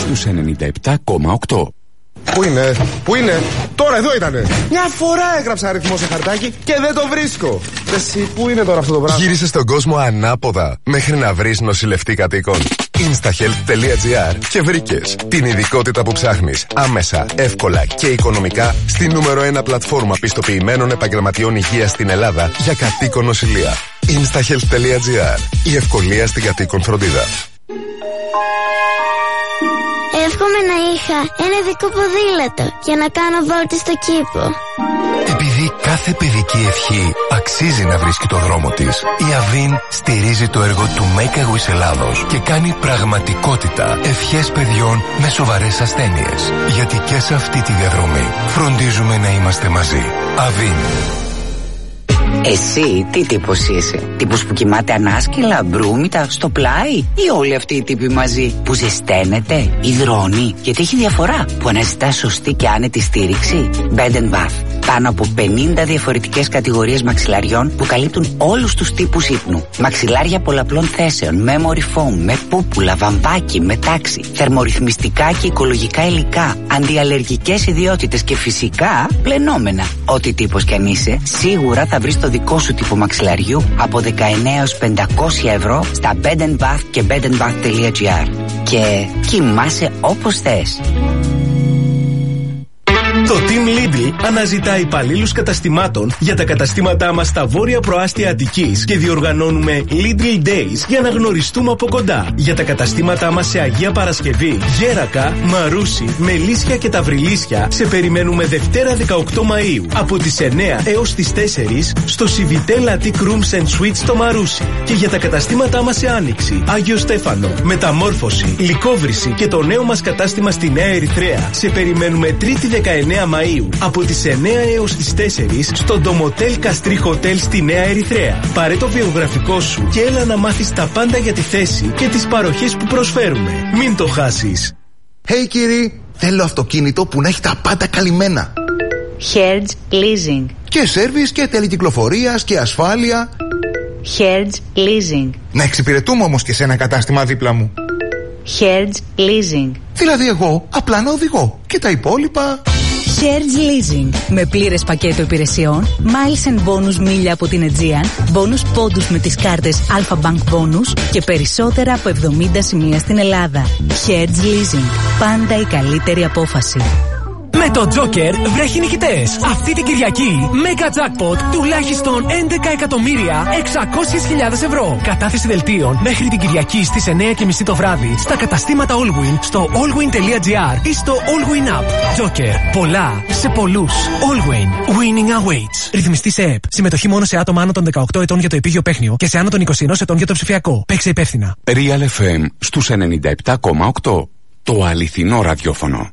στους 97,8. Πού είναι, τώρα εδώ ήτανε. Μια φορά έγραψα αριθμό σε χαρτάκι και δεν το βρίσκω. Εσύ, πού είναι τώρα αυτό το πράγμα? Γύρισες στον κόσμο ανάποδα μέχρι να βρεις νοσηλευτή κατοίκων. Instahealth.gr και βρήκες την ειδικότητα που ψάχνεις άμεσα, εύκολα και οικονομικά στη νούμερο 1 πλατφόρμα πιστοποιημένων επαγγελματιών υγείας στην Ελλάδα για κατοίκον νοσηλεία. Instahealth.gr. Η ευκολία στην κατοίκον φροντίδα. Εύχομαι να είχα ένα ειδικό ποδήλατο για να κάνω βόλτες στο κήπο. Επειδή κάθε παιδική ευχή αξίζει να βρίσκει το δρόμο της, η Avin στηρίζει το έργο του Make a Wish Ελλάδος και κάνει πραγματικότητα ευχές παιδιών με σοβαρές ασθένειες. Γιατί και σε αυτή τη διαδρομή φροντίζουμε να είμαστε μαζί. Avin. Εσύ τι τύπος είσαι? Τύπος που κοιμάται ανάσκελα, μπρούμητα, στο πλάι? Ή όλοι αυτοί οι τύποι μαζί που ζεσταίνεται, υδρώνει? Γιατί έχει διαφορά που αναζητά σωστή και άνετη στήριξη. Bed & Bath. Πάνω από 50 διαφορετικές κατηγορίες μαξιλαριών που καλύπτουν όλους τους τύπους ύπνου. Μαξιλάρια πολλαπλών θέσεων, memory foam, με πούπουλα, βαμβάκι, με τάξη, θερμορυθμιστικά και οικολογικά υλικά, αντιαλλεργικές ιδιότητες και φυσικά πλενόμενα. Ό,τι τύπος κι αν είσαι, σίγουρα θα βρεις το δικό σου τύπο μαξιλαριού από 19 έως 500 ευρώ στα Bed & Bath και bedandbath.gr. Και κοιμάσαι όπως θες. Το Team Lidl αναζητά υπαλλήλους καταστημάτων για τα καταστήματά μας στα βόρεια προάστια Αττικής και διοργανώνουμε Lidl Days για να γνωριστούμε από κοντά. Για τα καταστήματά μας σε Αγία Παρασκευή, Γέρακα, Μαρούσι, Μελίσια και Ταυριλίσια σε περιμένουμε Δευτέρα 18 Μαΐου από τις 9 έως τις 4 στο Civitel Attic Rooms and Suites στο Μαρούσι. Και για τα καταστήματά μας σε Άνοιξη, Άγιο Στέφανο, Μεταμόρφωση, Λυκόβρηση και το νέο μας κατάστημα στη Νέα Ερυθρέα σε περιμένουμε Τρίτη 19 Μαΐου από τις 9 έως τις 4 στο Ντομοτέλ Καστρί Χοτέλ στη Νέα Ερυθρέα. Πάρε το βιογραφικό σου και έλα να μάθεις τα πάντα για τη θέση και τις παροχές που προσφέρουμε. Μην το χάσεις. Hey κύριοι, θέλω αυτοκίνητο που να έχει τα πάντα καλυμμένα. Hertz Leasing. Και σέρβις και τελεκυκλοφορίας και ασφάλεια. Hertz Leasing. Να εξυπηρετούμε όμως και σε ένα κατάστημα δίπλα μου. Hertz Leasing. Δηλαδή εγώ απλά να οδηγώ και τα υπόλοιπα. Hertz Leasing. Με πλήρες πακέτο υπηρεσιών, miles and bonus μίλια από την Aegean, bonus πόντους με τις κάρτες Alpha Bank Bonus και περισσότερα από 70 σημεία στην Ελλάδα. Hertz Leasing. Πάντα η καλύτερη απόφαση. Με το Joker βρέχει νικητές. Αυτή την Κυριακή, Mega Jackpot τουλάχιστον 11.600.000 ευρώ. Κατάθεση δελτίων μέχρι την Κυριακή στις 9:30 το βράδυ στα καταστήματα Allwin, στο allwin.gr ή στο Allwin App. Joker. Πολλά σε πολλούς. Allwin. Winning awaits. Ρυθμιστή σε ΕΠ. Συμμετοχή μόνο σε άτομα άνω των 18 ετών για το επίγειο παίχνιο και σε άνω των 21 ετών για το ψηφιακό. Παίξε υπεύθυνα. Real FM στους 97,8. Το αληθινό ραδιόφωνο.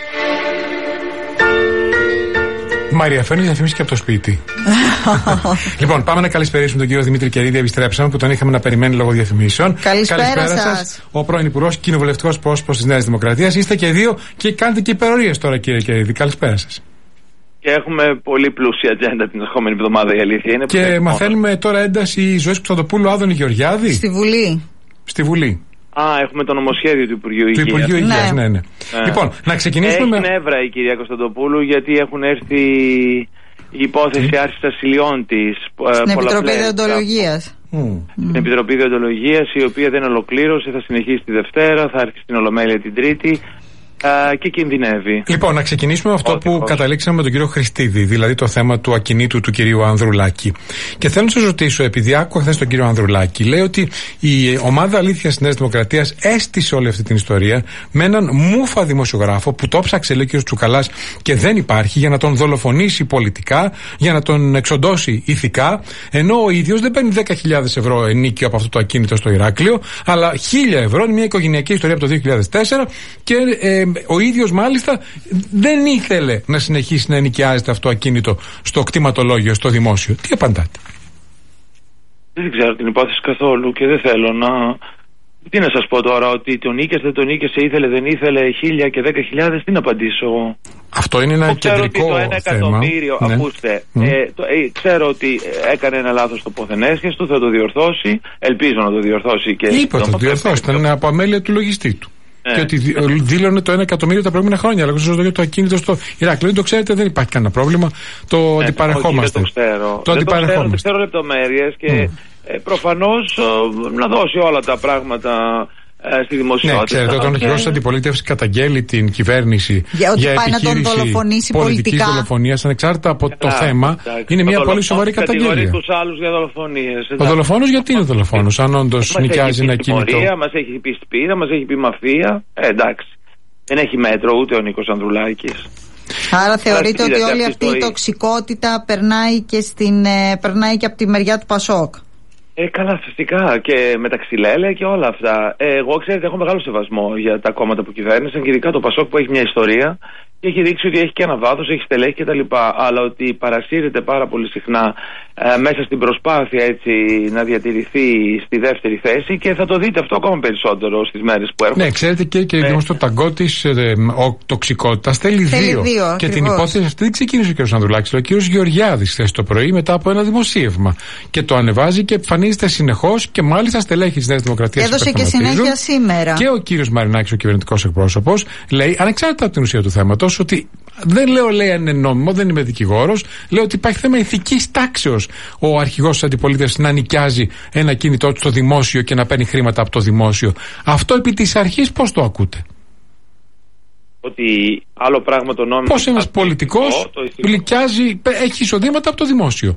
Μαρία, φέρνει διαφήμιση και από το σπίτι. Λοιπόν, πάμε να καλησπερίσουμε τον κύριο Δημήτρη Κερίδη. Επιστρέψαμε που τον είχαμε να περιμένει λόγω διαφημίσεων. Καλησπέρα σας. Ο πρώην Υπουργός, κοινοβουλευτικός πρόσωπος της Νέας Δημοκρατίας. Είστε και δύο και κάνετε και υπερορίες τώρα, κύριε Κερίδη. Καλησπέρα σας. Και έχουμε πολύ πλούσια ατζέντα την ερχόμενη εβδομάδα, η αλήθεια είναι. Και μαθαίνουμε τώρα ένταση Ζωής Κωνσταντοπούλου, Άδωνη Γεωργιάδη. Στη Βουλή. Στη Βουλή. Έχουμε το νομοσχέδιο του Υπουργείου Υγείας. Του Υπουργείου Υγείας, ναι. Λοιπόν, να ξεκινήσουμε με. Έχει νεύρα η κυρία Κωνσταντοπούλου, γιατί έχουν έρθει η υπόθεση άρσης ασυλιών της. Στην Επιτροπή Διοντολογίας. Στην Επιτροπή Διοντολογίας, η οποία δεν ολοκλήρωσε, θα συνεχίσει τη Δευτέρα, θα έρθει στην Ολομέλεια την Τρίτη. Και κινδυνεύει. Λοιπόν, να ξεκινήσουμε με αυτό που καταλήξαμε με τον κύριο Χριστίδη, δηλαδή το θέμα του ακινήτου του κυρίου Ανδρουλάκη. Και θέλω να σας ρωτήσω, επειδή άκουγα χθες τον κύριο Ανδρουλάκη, λέει ότι η ομάδα αλήθειας της Νέας Δημοκρατίας έστησε όλη αυτή την ιστορία με έναν μούφα δημοσιογράφο που το ψάξε, λέει ο κ. Τσουκαλάς, και δεν υπάρχει, για να τον δολοφονήσει πολιτικά, για να τον εξοντώσει ηθικά, ενώ ο ίδιος δεν παίρνει 10.000 ευρώ ενίκιο από αυτό το ακίνητο στο Ηράκλειο, αλλά 1.000 ευρώ, είναι μια οικογενειακή ιστορία από το 2004 και ο ίδιος μάλιστα δεν ήθελε να συνεχίσει να ενοικιάζεται αυτό το ακίνητο στο κτηματολόγιο, στο δημόσιο. Τι απαντάτε? Δεν ξέρω την υπόθεση καθόλου και δεν θέλω να... Τι να σας πω τώρα, ότι τον νίκησε, δεν τον νίκησε, ήθελε, δεν ήθελε, 1.000 και 10.000, τι να απαντήσω? Αυτό είναι ένα κεντρικό θέμα. Ξέρω ότι το 1 εκατομμύριο, ναι. Ακούστε, ξέρω ότι έκανε ένα λάθος στο πόθενέσχες του, θα το διορθώσει, ελπίζω να το διορθώσει και... Είπε ότι το διορθώσει, ήταν από αμέλεια του λογιστή του. Και ότι δήλωνε το 1 εκατομμύριο τα προηγούμενα χρόνια. Αλλά για το ακίνητο στο Ηράκλειο, το ξέρετε, δεν υπάρχει κανένα πρόβλημα. Το αντιπαρεχόμαστε. Δεν ξέρω λεπτομέρειες και προφανώς να δώσει όλα τα πράγματα στη δημοσιότητα. Ναι, ξέρετε, όταν ο αρχηγός της αντιπολίτευσης καταγγέλει την κυβέρνηση για επιχείρηση πολιτικής δολοφονίας, ανεξάρτητα από το θέμα, είναι μια πολύ σοβαρή καταγγελία. Κατηγορεί τους άλλους για δολοφονίες. Ο δολοφόνος γιατί είναι δολοφόνος, αν όντως νοικιάζει ένα κινητό? Μας έχει πει σπίρα, μας έχει πει μαφία. Εντάξει. Δεν έχει μέτρο ούτε ο Νίκος Ανδρουλάκης. Άρα θεωρείτε ότι όλη αυτή η τοξικότητα περνάει και από τη μεριά του Πασόκ? Καλά, φυσικά, και με τα ξυλέλαια και όλα αυτά. Εγώ, ξέρετε, έχω μεγάλο σεβασμό για τα κόμματα που κυβέρνησαν και ειδικά το Πασόκ που έχει μια ιστορία και έχει δείξει ότι έχει και ένα βάθος, έχει στελέχη κτλ. Αλλά ότι παρασύρεται πάρα πολύ συχνά μέσα στην προσπάθεια έτσι να διατηρηθεί στη δεύτερη θέση, και θα το δείτε αυτό ακόμα περισσότερο στις μέρες που έρχονται. Ναι, ξέρετε, και στο ταγκό της τοξικότητας θέλει δύο. Και ακριβώς. Την υπόθεση αυτή δεν ξεκίνησε ο κ. Ανδρουλάκης, ο κ. Γεωργιάδης χθες το πρωί μετά από ένα δημοσίευμα. Και το ανεβάζει και εμφανίζεται συνεχώς, και μάλιστα στελέχη της Νέας Δημοκρατίας. Έδωσε και συνέχεια σήμερα. Και ο κ. Μαρινάκης, ο κυβερνητικός εκπρόσωπος, λέει, ανεξάρτητα από την ουσία του θέματος, ότι δεν λέει αν είναι νόμιμο, δεν είμαι δικηγόρος, λέω ότι υπάρχει θέμα ηθικής τάξεως ο αρχηγός της αντιπολίτευσης να νοικιάζει ένα κινητό του στο δημόσιο και να παίρνει χρήματα από το δημόσιο. Αυτό επί της αρχής πώς το ακούτε? Ότι άλλο πράγμα το νόμιμο. Πώς ένας πολιτικός νοικιάζει, έχει εισοδήματα από το δημόσιο?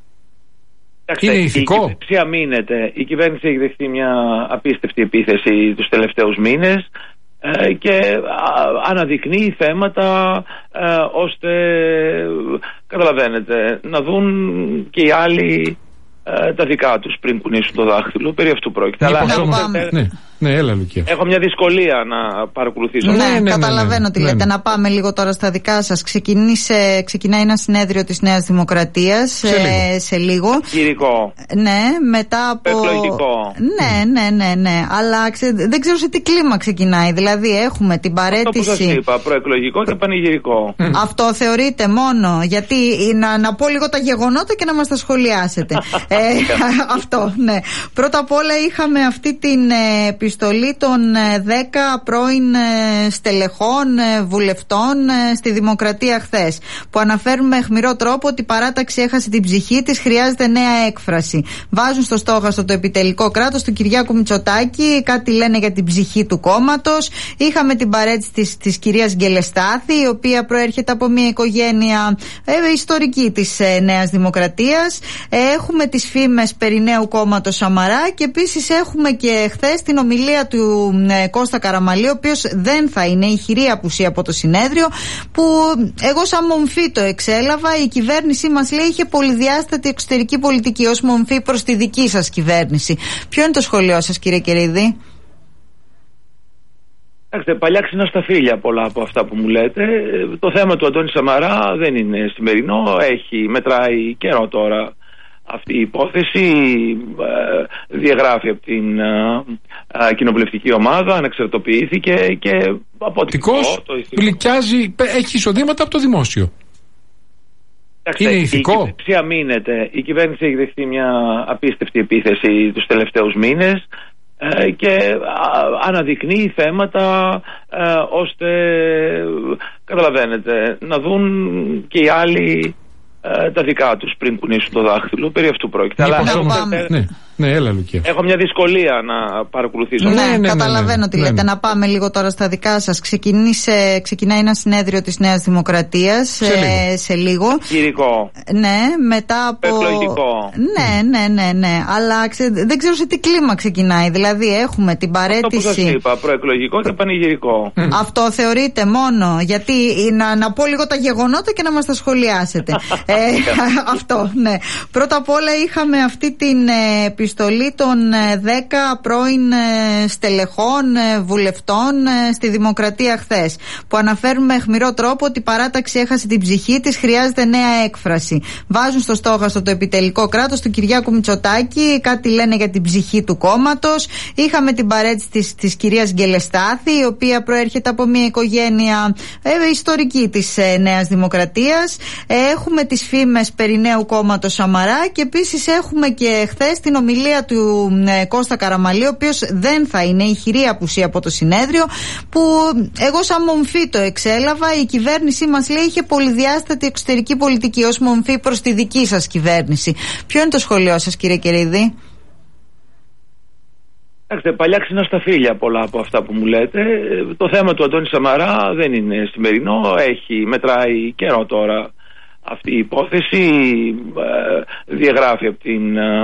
Είναι ηθικό? Η κυβέρνηση έχει δεχτεί μια απίστευτη επίθεση τους τελευταίους μήνες και αναδεικνύει θέματα ώστε, καταλαβαίνετε, να δουν και οι άλλοι τα δικά τους πριν κουνήσουν το δάχτυλο. Περί αυτού πρόκειται. Αλλά ναι, έλα, Λουκία. Έχω μια δυσκολία να παρακολουθήσω. Ναι, καταλαβαίνω τι λέτε. Να πάμε λίγο τώρα στα δικά σας. Ξεκινάει ένα συνέδριο της Νέας Δημοκρατίας σε λίγο. Κυρικό. Ναι, μετά από. Προεκλογικό. Ναι. Αλλά δεν ξέρω σε τι κλίμα ξεκινάει. Δηλαδή έχουμε την παραίτηση. Αυτό που σας είπα, προεκλογικό και πανηγυρικό. Αυτό θεωρείτε μόνο? Γιατί να πω λίγο τα γεγονότα και να μας τα σχολιάσετε. Αυτό, ναι. Πρώτα απ' όλα είχαμε αυτή την επιστολή των 10 πρώην στελεχών βουλευτών στη Δημοκρατία χθες, που αναφέρουν με αιχμηρό τρόπο ότι η παράταξη έχασε την ψυχή της, χρειάζεται νέα έκφραση. Βάζουν στο στόχαστρο το επιτελικό κράτος του Κυριάκου Μητσοτάκη, κάτι λένε για την ψυχή του κόμματος. Είχαμε την παρέτηση της κυρίας Γκελεστάθη, η οποία προέρχεται από μια οικογένεια ιστορική της Νέας Δημοκρατίας. Έχουμε τις φήμες περί νέου κόμματος Σαμαρά, και επίσης έχουμε και χθες την ομιλία του Κώστα Καραμανλή, ο οποίος δεν θα είναι, ηχηρή απουσία από το συνέδριο, που εγώ σαν μομφή το εξέλαβα. Η κυβέρνησή μας, λέει, είχε πολυδιάστατη εξωτερική πολιτική ως μομφή προς τη δική σας κυβέρνηση. Ποιο είναι το σχολείο σας, κύριε Κερίδη? Παλιά ξινά στα φίλια πολλά από αυτά που μου λέτε. Το θέμα του Αντώνη Σαμαρά δεν είναι σημερινό, μετράει καιρό τώρα. Αυτή η υπόθεση διαγράφει από την κοινοβουλευτική ομάδα, ανεξαρτοποιήθηκε και από ό,τι γλυκιάζει, έχει εισοδήματα από το δημόσιο. Είναι ηθικό? Η κυβέρνηση έχει δεχτεί μια απίστευτη επίθεση τους τελευταίους μήνες και αναδεικνύει θέματα ώστε, καταλαβαίνετε, να δουν και οι άλλοι τα δικά τους πριν κουνήσουν το δάχτυλο. Περί αυτού πρόκειται. Ναι, έλα, Λουκία. Έχω μια δυσκολία να παρακολουθήσω. Ναι, καταλαβαίνω τι λέτε. Να πάμε λίγο τώρα στα δικά σας. Ξεκινάει ένα συνέδριο της Νέας Δημοκρατίας σε λίγο. Κυρικό. Ναι, μετά από. Προεκλογικό. Ναι. Αλλά δεν ξέρω σε τι κλίμα ξεκινάει. Δηλαδή έχουμε την παραίτηση. Αυτό που σας είπα, προεκλογικό και πανηγυρικό. Αυτό θεωρείτε μόνο? Γιατί να πω λίγο τα γεγονότα και να μας τα σχολιάσετε. Αυτό, ναι. Πρώτα απ' όλα είχαμε αυτή την επιστολή των 10 πρώην στελεχών βουλευτών στη Δημοκρατία χθες, που αναφέρουν με αιχμηρό τρόπο ότι η παράταξη έχασε την ψυχή της, χρειάζεται νέα έκφραση. Βάζουν στο στόχαστρο το επιτελικό κράτος του Κυριάκου Μητσοτάκη, κάτι λένε για την ψυχή του κόμματος. Είχαμε την παρέτηση της κυρίας Γκελεστάθη, η οποία προέρχεται από μια οικογένεια ιστορική της Νέας Δημοκρατίας. Έχουμε τις φήμες περί νέου κόμματος Σαμαρά, και επίσης έχουμε και χθες την ομιλία ομιλία του Κώστα Καραμανλή, ο οποίος δεν θα είναι, ηχηρή απουσία από το συνέδριο, που εγώ σαν μομφή το εξέλαβα. Η κυβέρνησή μας, λέει, είχε πολυδιάστατη εξωτερική πολιτική ως μομφή προς τη δική σας κυβέρνηση. Ποιο είναι το σχολείο σας, κύριε Κερίδη? Παλιά ξινά στα φίλια πολλά από αυτά που μου λέτε. Το θέμα του Αντώνη Σαμαρά δεν είναι σημερινό. Μετράει καιρό τώρα αυτή η υπόθεση. Διαγράφει από την